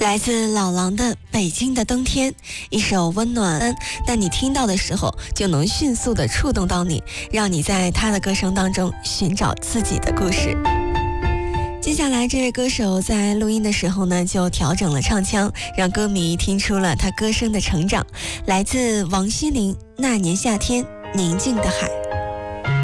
来自老狼的《北京的冬天》，一首温暖，但你听到的时候就能迅速地触动到你，让你在他的歌声当中寻找自己的故事。接下来这位歌手在录音的时候呢，就调整了唱腔，让歌迷听出了他歌声的成长。来自王心凌《那年夏天宁静的海》。